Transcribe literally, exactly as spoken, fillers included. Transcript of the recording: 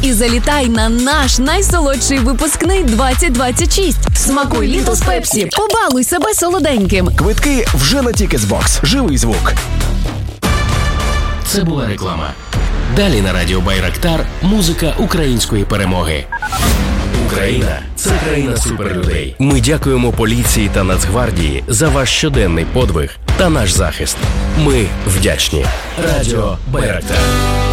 і залітай на наш найсолодший випускний двадцять двадцять шість. Смакуй літо з Пепсі, побалуй себе солоденьким. Квитки вже на Тікетсбокс. Живий звук. Це була реклама. Далі на радіо Байрактар музика української перемоги. Україна – це країна суперлюдей. Ми дякуємо поліції та Нацгвардії за ваш щоденний подвиг та наш захист. Ми вдячні. Радіо Байрактар.